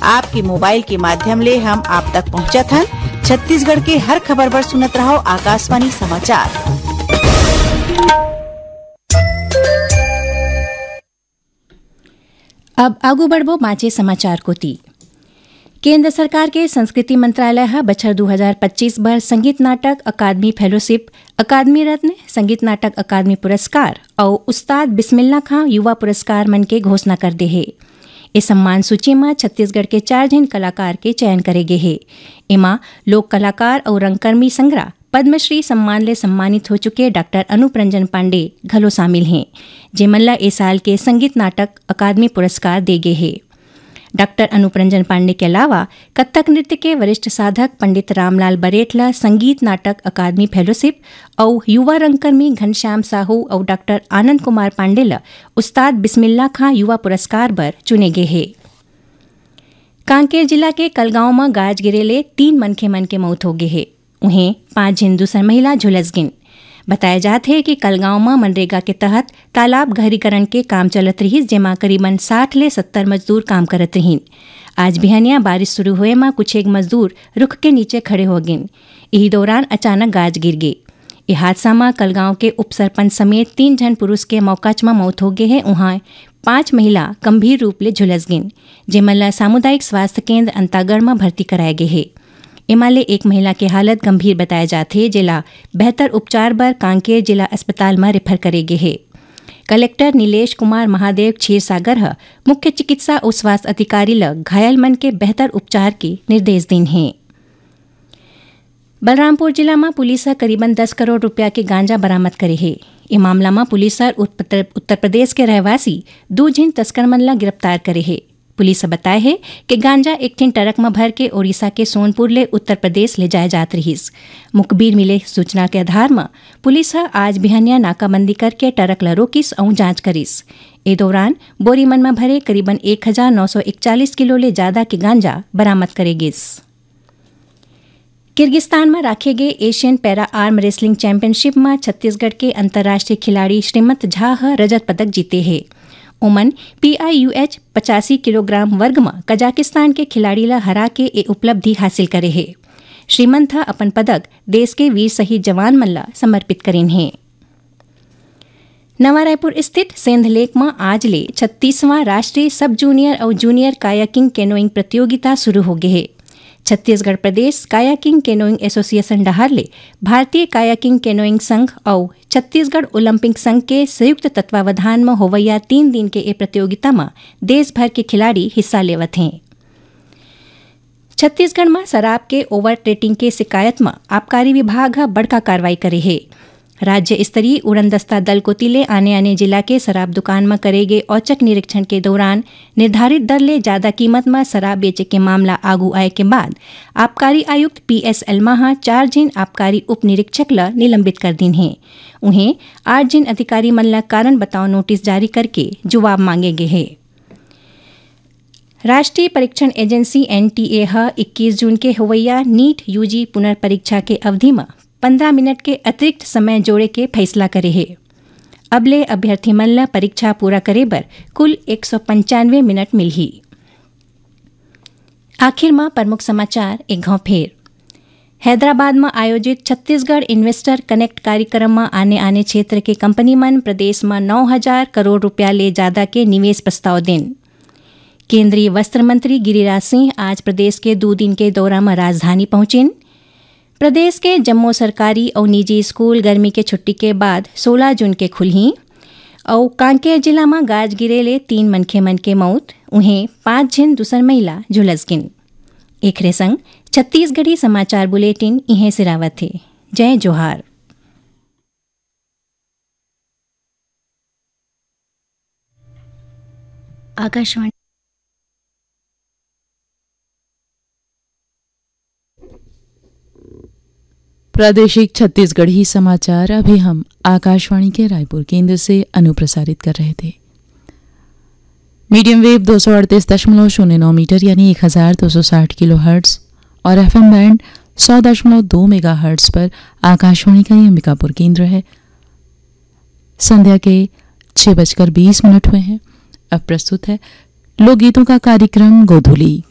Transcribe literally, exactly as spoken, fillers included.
आपके मोबाइल के माध्यम ले हम आप तक पहुँचत हन। छत्तीसगढ़ के हर खबर पर सुनत रहो आकाशवाणी समाचार। अब आगू बढ़बो माचे समाचार कोती। केंद्र सरकार के संस्कृति मंत्रालय हा बछर दो हज़ार पच्चीस बर संगीत नाटक अकादमी फेलोशिप, अकादमी रत्न, संगीत नाटक अकादमी पुरस्कार और उस्ताद बिस्मिल्ला खां युवा पुरस्कार मन के घोषणा कर दे है। इस सम्मान सूची में छत्तीसगढ़ के चार जन कलाकार के चयन करे गे है। इमा लोक कलाकार और रंगकर्मी संग्रह पद्मश्री सम्मान ले सम्मानित हो चुके डॉक्टर अनूप रंजन पांडे घलो शामिल हैं, जेमन ला ए साल के संगीत नाटक अकादमी पुरस्कार दे गे है। डॉक्टर अनूप रंजन पांडे के अलावा कथक नृत्य के वरिष्ठ साधक पंडित रामलाल बरेठला संगीत नाटक अकादमी फेलोशिप और युवा रंगकर्मी घनश्याम साहू और डॉक्टर आनंद कुमार पांडे ला उस्ताद बिस्मिल्ला खां युवा पुरस्कार बर चुने गए हैं। कांकेर जिला के कलगांव में गाज गिरेले तीन मनखे मन के मौत हो गए है। उन्हें पांच झिन दूसर महिला झुलस गिन। बताया जात है कि कलगांव में मनरेगा के तहत तालाब गहरीकरण के काम चलत रहीस, जेमा करीबन साठ ले सत्तर मजदूर काम करत रहीन। आज बिहानिया बारिश शुरू हुए में कुछ एक मजदूर रुख के नीचे खड़े हो गिन। यही दौरान अचानक गाज गिर गई। इस हादसा में कलगांव के उप सरपंच समेत तीन जन पुरुष के मौकाच में मौत हो गए है। वहाँ पांच महिला गंभीर रूप ले झुलस गिन, जेमन ला सामुदायिक स्वास्थ्य केंद्र अंतागढ़ में भर्ती कराए गए है। इमाले एक महिला की हालत गंभीर बताए जाते हैं, जिला बेहतर उपचार बर कांकेर जिला अस्पताल में रेफर करे गए है। कलेक्टर नीलेश कुमार महादेव क्षीरसागर ह मुख्य चिकित्सा और स्वास्थ्य अधिकारी ल घायल मन के बेहतर उपचार के निर्देश दिन हैं। बलरामपुर जिला में पुलिस करीबन दस करोड़ रुपया के गांजा बरामद करे है। इस मामला में पुलिस उत्तर प्रदेश के रहवासी दो जिन तस्कर मन ला गिरफ्तार करे है। पुलिस बताए है कि गांजा एक ठिन ट्रक में भर के ओडिशा के सोनपुर ले उत्तर प्रदेश ले जाए जात रहीस। मुखबिर मिले सूचना के आधार में पुलिस आज बिहानिया नाकाबंदी करके ट्रक ला रोकिस और जांच करिस। ए दौरान बोरी मन में भरे करीबन एक हजार नौ सौ इकचालीस किलो ले ज्यादा के गांजा बरामद करे गिस। किर्गिस्तान में राखे गए Asian para arm wrestling championship में छत्तीसगढ़ के अंतर्राष्ट्रीय खिलाड़ी श्रीमत झा रजत पदक जीते हैं। ओमन पीआईयूएच पचासी किलोग्राम वर्ग में कजाकिस्तान के खिलाड़ी ला हरा के ए उपलब्धि हासिल करे है। श्रीमंत अपन पदक देश के वीर शहीद जवान मन ला समर्पित करेन है। नवा रायपुर स्थित सेंध लेक में आज ले छत्तीसवां राष्ट्रीय सब जूनियर और जूनियर कायाकिंग कैनोइंग प्रतियोगिता शुरू हो गई है। छत्तीसगढ़ प्रदेश कायाकिंग कैनोइंग एसोसिएशन डहार ले भारतीय कायाकिंग कैनोइंग संघ और छत्तीसगढ़ ओलंपिक संघ के संयुक्त तत्वावधान में होवैया तीन दिन के ए प्रतियोगिता में देश भर के खिलाड़ी हिस्सा लेवत हैं। छत्तीसगढ़ में शराब के ओवर रेटिंग के शिकायत में आबकारी विभाग बड़का कार्रवाई करे है। राज्य स्तरीय उड़नदस्ता दल को तिले आने आने जिला के शराब दुकान में करे गए औचक निरीक्षण के दौरान निर्धारित दर ले ज्यादा कीमत में शराब बेचे के मामला आगू आए के बाद आबकारी आयुक्त पी एस एलमाहा चार जिन आबकारी उप निरीक्षक ला निलंबित कर दिन है। उन्हें आठ जिन अधिकारी मन ला कारण बताओ नोटिस जारी करके जवाब मांगे गए है। राष्ट्रीय परीक्षण एजेंसी एनटीए ह इक्कीस जून के होवैया नीट यूजी पुनर्परीक्षा के अवधि में पंद्रह मिनट के अतिरिक्त समय जोड़े के फैसला करे है। अबले अभ्यर्थी मन ला परीक्षा पूरा करे बर कुल एक सौ पंचानवे मिनट मिल ही। आखिर में प्रमुख समाचार एक घाव फेर। हैदराबाद में आयोजित छत्तीसगढ़ इन्वेस्टर कनेक्ट कार्यक्रम में आने आने क्षेत्र के कंपनी मन प्रदेश में नौ हजार करोड़ रुपया ले ज्यादा के निवेश प्रस्ताव दिन। केंद्रीय वस्त्र मंत्री गिरिराज सिंह आज प्रदेश के दो दिन के दौरा में राजधानी पहुंचिन। प्रदेश के जम्मू सरकारी और निजी स्कूल गर्मी के छुट्टी के बाद सोलह जून के खुलही और कांकेर जिला में गाज गिरेले तीन मनखे मन के मौत, उन्हें पांच झिन दूसर महिला झुलस गिन। एकरे संग छत्तीसगढ़ी समाचार बुलेटिन इहें सिरावत थे। जय जोहार। आकाशवाणी प्रादेशिक छत्तीसगढ़ी समाचार अभी हम आकाशवाणी के रायपुर केंद्र से अनुप्रसारित कर रहे थे। मीडियम वेव दो सौ अड़तीस दशमलव शून्य नौ मीटर यानी एक हजार दो सौ साठ किलो हर्ट्ज और एफएम बैंड सौ दशमलव दो मेगा हर्ट्ज पर आकाशवाणी का ये अंबिकापुर केंद्र है। संध्या के छह बजकर बीस मिनट हुए हैं। अब प्रस्तुत है लोकगीतों का कार्यक्रम गोधुली।